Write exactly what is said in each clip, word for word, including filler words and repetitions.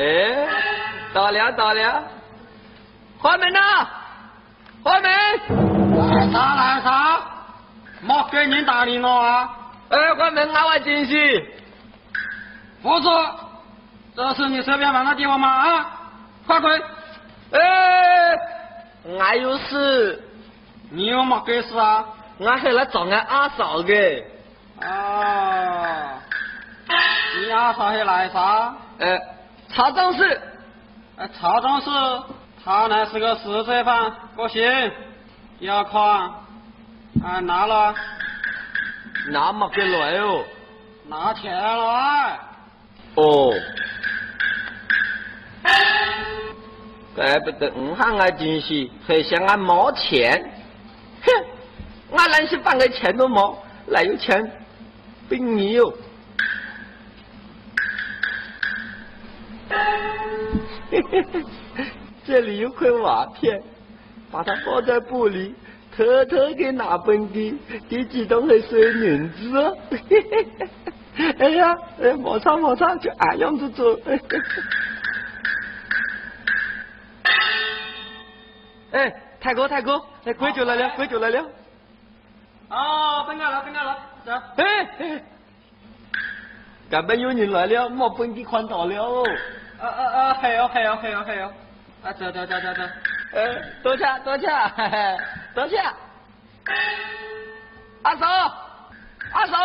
哎，到了到了，开门呐！开门！ 来啥来啥？莫给人打理我啊！ 哎，开门，俺要进去。 不是，这是你随便放的地方吗？啊，快滚！ 哎，俺有事。 你有没给事啊？ 俺还来找俺阿嫂的。 啊，你阿嫂还来啥？ 呃，曹总是。 呃，曹总是，他乃是个死罪犯，不行，要看。啊，拿了。 拿么给来哦？ 拿钱来。 哦。怪不得唔喊俺进去，还嫌俺没钱。哼，俺那些半个钱都没，哪有钱俾你哟？这里有块瓦片，把它包在布里，偷偷给拿本地，第几栋还是银子哦。哎呀，哎，摩擦摩擦，就俺样子做。哎，太哥太哥，哎，鬼就来了，鬼就来了。 哦，等下了，等下了，走。 哎哎，根本有人来了，没本地看到了哦。 啊啊啊！系哦系哦系哦系哦，啊走走走走走。 呃，多谢多谢，嘿嘿，多谢。阿嫂，阿嫂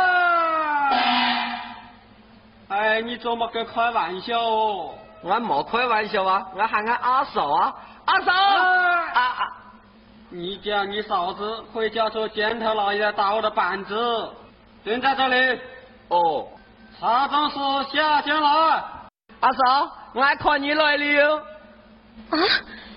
哎！ 哎，你怎么给开玩笑哦？ 我没开玩笑啊，我喊俺阿嫂啊，阿嫂。啊啊！ 你叫你嫂子会叫出尖头老爷打我的板子，蹲在这里。 哦。 曹总是下线了。 阿嫂，我看你来了。 啊，